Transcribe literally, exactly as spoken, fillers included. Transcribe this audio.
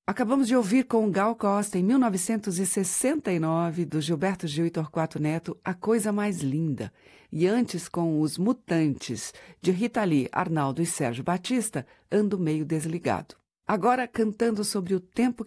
Acabamos de ouvir com Gal Costa, em mil novecentos e sessenta e nove, do Gilberto Gil e Torquato Neto, A Coisa Mais Linda. E antes, com Os Mutantes, de Rita Lee, Arnaldo e Sérgio Batista, Ando Meio Desligado. Agora, cantando sobre o tempo